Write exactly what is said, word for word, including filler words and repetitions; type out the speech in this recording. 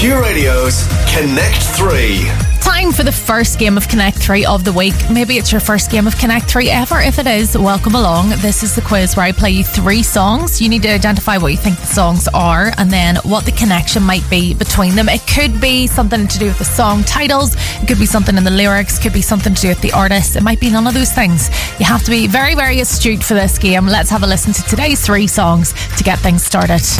Q Radio's Connect three. Time for the first game of Connect three of the week. Maybe it's your first game of Connect three ever. If it is, welcome along. This is the quiz where I play you three songs. You need to identify what you think the songs are and then what the connection might be between them. It could be something to do with the song titles. It could be something in the lyrics. It could be something to do with the artist. It might be none of those things. You have to be very, very astute for this game. Let's have a listen to today's three songs to get things started.